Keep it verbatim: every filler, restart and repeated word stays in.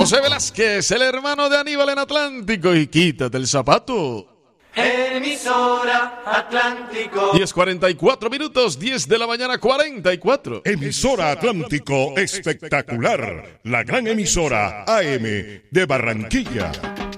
José Velázquez, el hermano de Aníbal en Atlántico, y quítate el zapato. Emisora Atlántico. diez cuarenta y cuatro minutos, diez de la mañana cuarenta y cuatro. Emisora Atlántico espectacular, la gran emisora A M de Barranquilla.